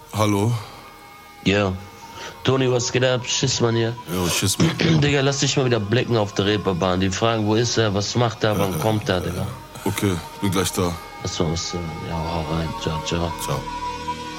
Hallo? Ja. Toni, was geht ab? Schiss, Mann, hier. Jo, Schiss, Mann. Digga, lass dich mal wieder blicken auf der Reeperbahn. Die fragen, wo ist er, was macht er, wann kommt er, Digga? Okay, bin gleich da. Was soll was? Ja, hau rein. Ciao, ciao. Ciao.